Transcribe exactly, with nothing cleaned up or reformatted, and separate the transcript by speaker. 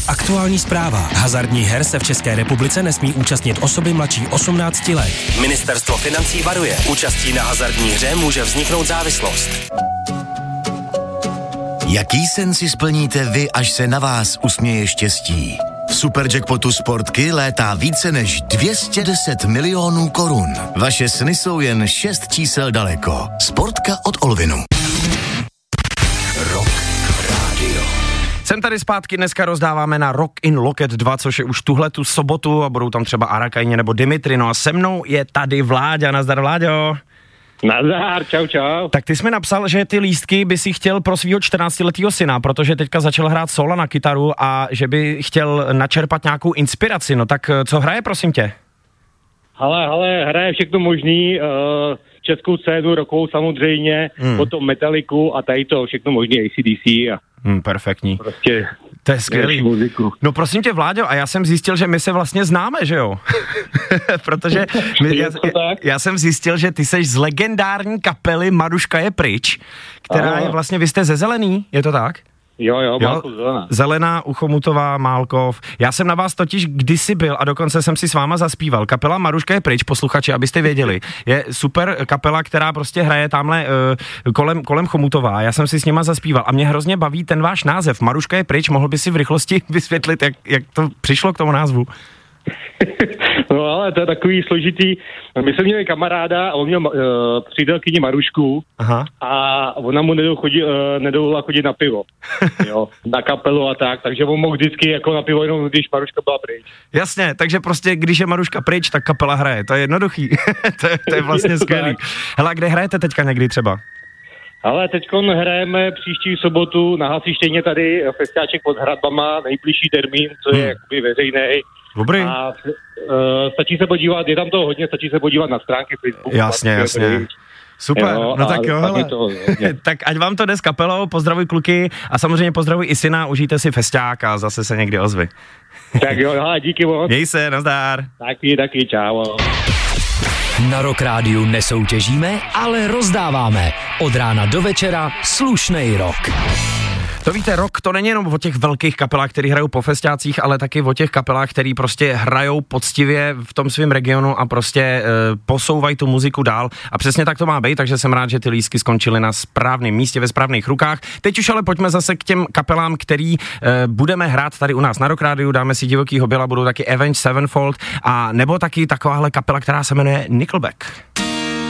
Speaker 1: Aktuální zpráva. Hazardních her se v České republice nesmí účastnit osoby mladší osmnáct let. Ministerstvo financí varuje. Účastí na hazardní hře může vzniknout závislost.
Speaker 2: Jaký sen si splníte vy, až se na vás usměje štěstí? V Superjackpotu Sportky létá více než dvě stě deset milionů korun. Vaše sny jsou jen šest čísel daleko. Sportka od Olvinu.
Speaker 1: Rock Radio.
Speaker 3: Jsem tady zpátky, dneska rozdáváme na Rock in Loket dva, což je už tuhle tu sobotu a budou tam třeba Arakajně nebo Dimitri, no a se mnou je tady Vláďa. Nazdar, Vláďo.
Speaker 4: Nazdar, čau, čau.
Speaker 3: Tak ty jsi mi napsal, že ty lístky by si chtěl pro svýho čtrnáctiletýho syna, protože teďka začal hrát solo na kytaru a že by chtěl načerpat nějakou inspiraci, no tak co hraje, prosím tě?
Speaker 4: Hele, hele, hraje všechno možný, uh, českou scénu, rockovou samozřejmě, hmm. potom Metalliku a tady to všechno možný, A C D C a
Speaker 3: hmm, perfektní.
Speaker 4: Prostě
Speaker 3: to je skvělý.
Speaker 4: Muziku.
Speaker 3: No prosím tě, Vláďo, a já jsem zjistil, že my se vlastně známe, že jo? Protože my, já, já jsem zjistil, že ty seš z legendární kapely Maruška je pryč, která Aha. je vlastně, vy jste ze Zelený, je to tak?
Speaker 4: Jo, jo, Málkov Zelená.
Speaker 3: Zelená, Uchomutová, Málkov. Já jsem na vás totiž kdysi byl a dokonce jsem si s váma zaspíval. Kapela Maruška je pryč, posluchači, abyste věděli. Je super kapela, která prostě hraje tamhle uh, kolem, kolem Chomutová. Já jsem si s nima zaspíval a mě hrozně baví ten váš název. Maruška je pryč, mohl by si v rychlosti vysvětlit, jak, jak to přišlo k tomu názvu?
Speaker 4: No ale to je takový složitý. My jsme měli kamaráda a on měl uh, přítelkyni Marušku. Aha. A ona mu nedovolila chodit, uh, nedovolila chodit na pivo. Jo, na kapelu a tak, takže on mohl vždycky jako na pivo jenom, když Maruška byla pryč.
Speaker 3: Jasně, takže prostě když je Maruška pryč, tak kapela hraje, to je jednoduchý. to, je, to je vlastně skvělý. Hele, kde hrajete teďka někdy třeba?
Speaker 4: Ale teďkon hrajeme příští sobotu na Hasištěně tady festiáček pod Hradbama, nejbližší termín, co je hmm. jakoby veřejnej.
Speaker 3: Dobrý.
Speaker 4: A uh, stačí se podívat, je tam toho hodně, stačí se podívat na stránky Facebooku.
Speaker 3: Jasně, jasně. Tady. Super, jo, no tak jo, hele. To, tak ať vám to jde s kapelou, pozdravuj kluky a samozřejmě pozdravuj i syna, užijte si festiák a zase se někdy ozvi.
Speaker 4: Tak jo, hele, díky moc.
Speaker 3: Měj se, nazdar.
Speaker 4: Taky, taky, čau.
Speaker 1: Na Rock Rádiu nesoutěžíme, ale rozdáváme. Od rána do večera slušnej rock.
Speaker 3: To víte, rock to není jenom o těch velkých kapelách, který hrajou po festiácích, ale taky o těch kapelách, který prostě hrajou poctivě v tom svém regionu a prostě e, posouvají tu muziku dál. A přesně tak to má být, takže jsem rád, že ty lístky skončily na správném místě, ve správných rukách. Teď už ale pojďme zase k těm kapelám, který e, budeme hrát tady u nás na Rock Rádiu, dáme si Divokýho Byla, budou taky Avenged Sevenfold a nebo taky takováhle kapela, která se jmenuje Nickelback.